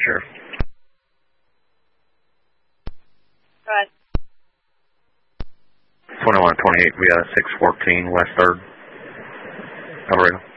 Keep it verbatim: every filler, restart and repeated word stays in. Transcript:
Sheriff. Go ahead. twenty-one twenty-eight via six fourteen West third. Alvarado.